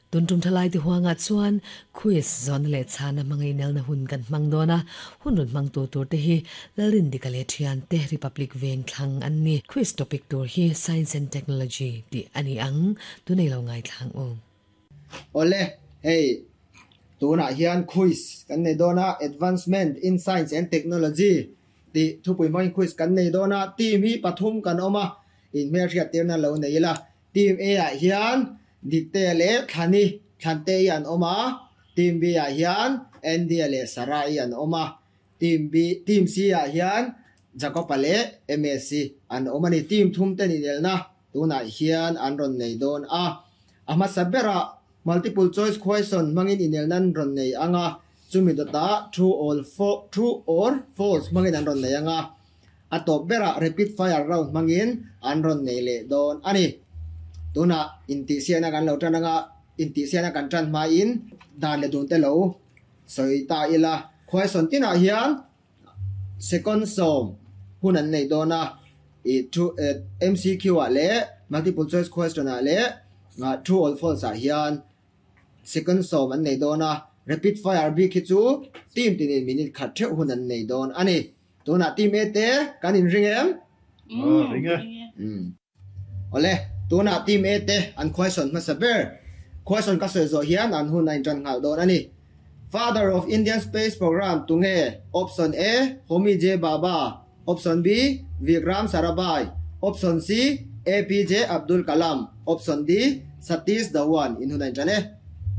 ตุนตุมทลายที่หัวงัดส่วนคุยสอนเลชานะมังไอเนลนะหุ่นกันมังโดนะหุ่นรุนมังตัวเตฮีลลินดิกาเลทิอันเตริพับลิกเวงคลังอันนี้คุยสโตปิกตัวฮี Science and Technology ที่อันนี้อังตัวในเราไงคลังองโอเล่เฮ้ตัวน่ะเฮียนคุยกันในโดนะ Advancement in Science and Technology ที่ทุกปีมันคุยกันในโดนะทีมฮีปฐุมกันออกมาอินเมริกาเตียนนั่นเราในละทีมเอเฮียนดิเตเลทันีทันเตยันออกมาทีมบีเฮียนเอ็นดีเลสระยันออกมาทีมซีเฮียนจะก็ไปเลเอ็มเอซีอันออกมาในทีมทุ่มเตนิเดลนะตัวน่ะเฮียนอันรอนในโดนมาสับเบระ multiple choice question มังอินอินเดลนั้นรอนในจุมิดตา true or false มังอินอันรอนในatau bera rapid fire round mangin anron nele don ani tuna inti siana kan lo tananga inti siana kan tran ma in dan le don te lo soita ila question tina hian second som hunan nei dona e to MCQ ale multiple choice question ale true or false hian second som an nei dona rapid fire bi khichu team tin minute khat the hunan nei don aniตัวน่ะทีมเตกันอินริงเอ็มริงโอเลตัวน่ะทีมเตอัน question มาสับเบอร์ question ก็สวยๆเฮียนอันหุ่นในจันทร์ข่าวโดนอันนี้ father of Indian space program ตุงoption A Homi J Bhabha option B Vikram Sarabhai option C APJ Abdul Kalam option D Satish Dhawan อินหุ่นในจันทร์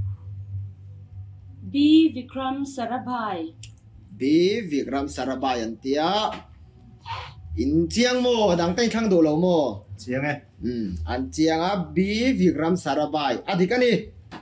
B Vikram Sarabhai B Vikram Sarabhaiอันเตียอินเจียงโมดังเต้นข้างดูเราโมเจียงไงอันเจียงB Vikram Sarabhaiอธิกันนี่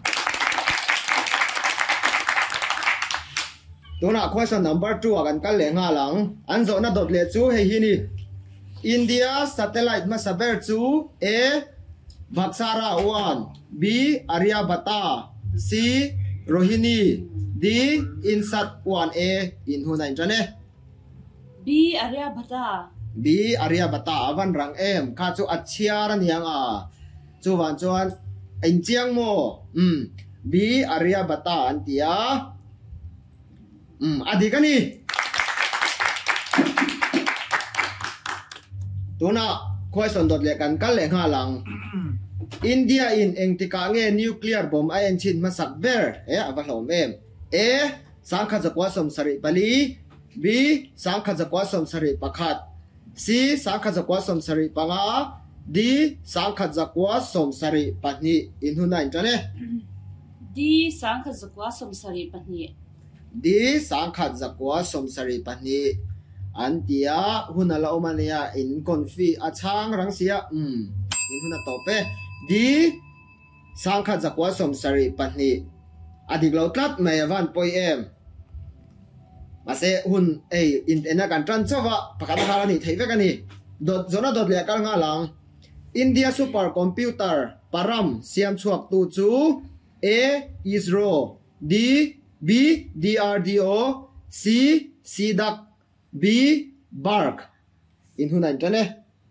ตัวน่ะ question number 2กันกันเหลงหลังอันโซน่ะดดเลจูเฮฮินี่ India satellite มาสับเบอร์จู A Vaksara 1 B Aryabhata C Rohini D Insat 1A in hunai jane B Aryabhata B Aryabhata awan rang em kha chu achhiar niang chu wan chuan in chiang mo B Aryabhata antia adhikani tuna question dot le kan kal le nga lang India in engtika nge nuclear bomb ai chin ma sak ber avalom em A sangkha zakwa som sari pali B sangkha zakwa som sari pakhat C sangkha zakwa som sari panga D sangkha zakwa som sari pahni inhunai jane D sangkha zakwa som sari pahni D sangkha zakwa som sari pahni antia hunala omania in konfi achang rangsia inhuna tope D sangkha zakwa som sari pahni adik lo tlat mai van poi em mase hun in ena kan tran chawa pakata harani theive kani dot zona dot le kal nga lang India super computer param siam chuak tu chu A ISRO D B DRDO C SIDAC B BARC in hunan tane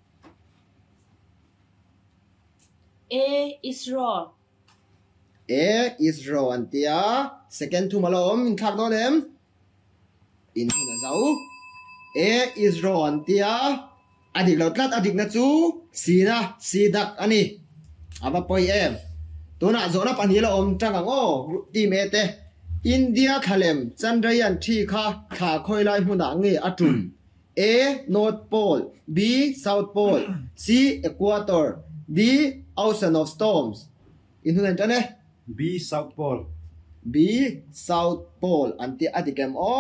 A ISRO A ISRO antia second to malom in thak don em in huna zau A ISRO antia adik lo tlat adik na chu sina sidak ani aba poi em tuna zona panila om changang o team ete India thalem Chandrayaan 3 kha khoilai huna nge atum A North Pole B South Pole C Equator D Ocean of Storms in hunan tane B South Pole B South Pole anti adikem o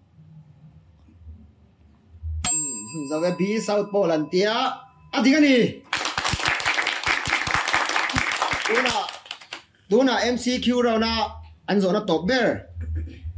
zawe B South Pole antia adigani tuna MCQ raw na anzo na top bear